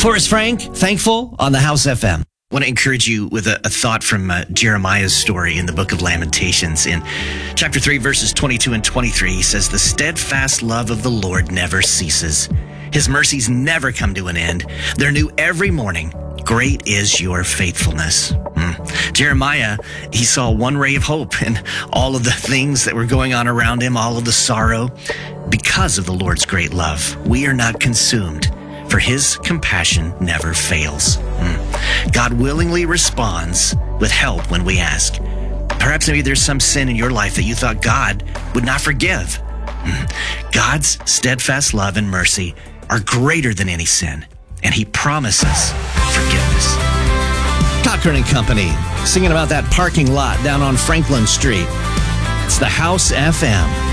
Forrest Frank, Thankful on the House FM. I want to encourage you with a thought from Jeremiah's story in the book of Lamentations. In chapter 3, verses 22 and 23, he says, "The steadfast love of the Lord never ceases. His mercies never come to an end. They're new every morning. Great is your faithfulness." Jeremiah, he saw one ray of hope in all of the things that were going on around him, all of the sorrow. Because of the Lord's great love, we are not consumed, for his compassion never fails. God willingly responds with help when we ask. Perhaps maybe there's some sin in your life that you thought God would not forgive. God's steadfast love and mercy are greater than any sin, and he promises forgiveness. Cochran and Company, singing about that parking lot down on Franklin Street. It's the House FM.